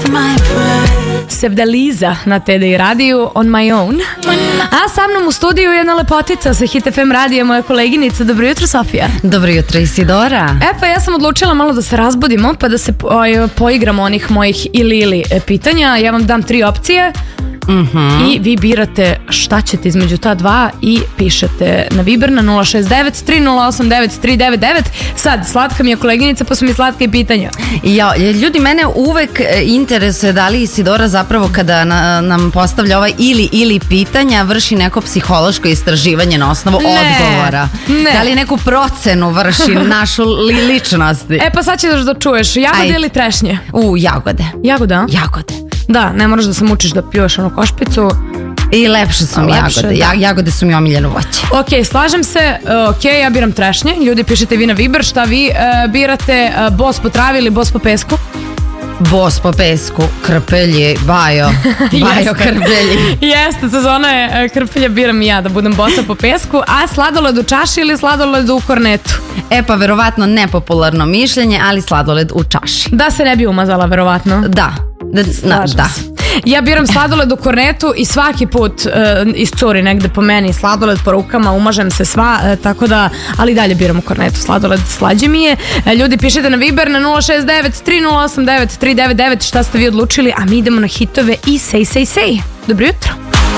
Sevdaliza na TDI radiju On My Own. A sa mnom u studiju je jedna lepotica sa Hit FM radija, moja koleginica. Dobro jutro, Sofija. Dobro jutro, Isidora. Pa ja sam odlučila malo da se razbudimo, pa da se poigramo onih mojih ili pitanja. Ja vam dam 3 opcije. I vi birate šta ćete između ta dva i pišete na Viber na 069 308 9399. Sad, slatka mi je koleginica, pa su mi slatka i pitanja. Ljudi, mene uvek interesuje da li Isidora zapravo kada nam postavlja ovaj ili pitanja vrši neko psihološko istraživanje na osnovu odgovora. Da li neku procenu vrši našu ličnosti? Pa sad ćeš da čuješ, jagode ili trešnje? Jagode. Jagoda? Jagode. Da, ne moraš da se mučiš da piješ onu košpicu. I lepše su mi jagode. Da. Jagode su mi omiljeno voće. Ok, slažem se. Ok, ja biram trešnje. Ljudi, pišete vi na Viber. Šta vi birate? Bos po travi ili bos po pesku? Bos po pesku, krpelji, bajo krpelji. Jeste, sezona je krpelja, biram i ja da budem bosa po pesku. A sladoled u čaši ili sladoled u kornetu? Pa verovatno nepopularno mišljenje, ali sladoled u čaši. Da se ne bi umazala, verovatno. Da. Ja biram sladoled u kornetu i svaki put iscuri negde po meni sladoled po rukama, umažem se sva, tako da, ali dalje biram u kornetu sladoled, slađe mi je. Ljudi, pišite na Viber na 069 308 9399 šta ste vi odlučili, a mi idemo na hitove i Say. Dobro jutro.